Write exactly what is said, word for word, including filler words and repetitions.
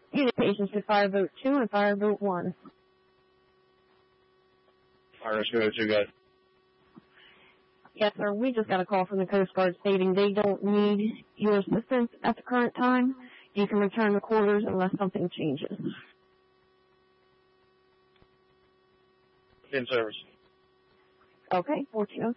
Communications to Fire Boat two and Fire Boat one. Fire Rescue two, guys. Yes, sir. We just got a call from the Coast Guard stating they don't need your assistance at the current time. You can return to quarters unless something changes. In service. Okay, fourteen oh